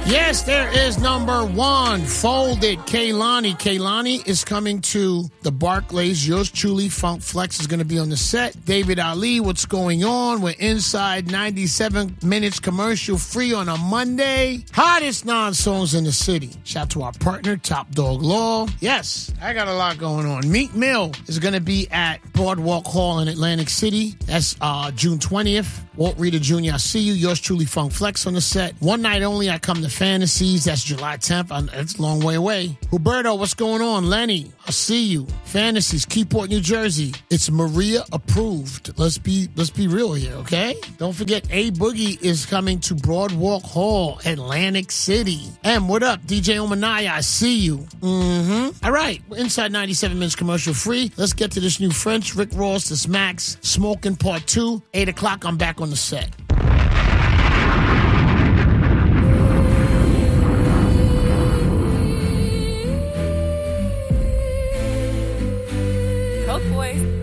Yes, there is number one. Folded Kehlani. Kehlani is coming to the Barclays. Yours truly, Funk Flex, is going to be on the set. David Ali, what's going on? We're inside 97 minutes commercial free on a Monday. Hottest non-songs in the city. Shout out to our partner, Top Dog Law. Yes, I got a lot going on. Meek Mill is going to be at Boardwalk Hall in Atlantic City. That's June 20th. Walt Reader Jr., I see you. Yours truly, Funk Flex, on the set. One night only, I come to Fantasies. That's July 10th. It's a long way away. Huberto, what's going on? Lenny, I see you. Fantasies, Keyport, New Jersey. It's Maria approved. Let's be real here, okay? Don't forget, A Boogie is coming to Broadwalk Hall, Atlantic City. M, what up? DJ Omanaya, I see you. All right, we're inside 97 minutes commercial free. Let's get to this new French. Rick Ross, this Max, Smoking Part 2. 8 o'clock, I'm back on the set. Coke Boys.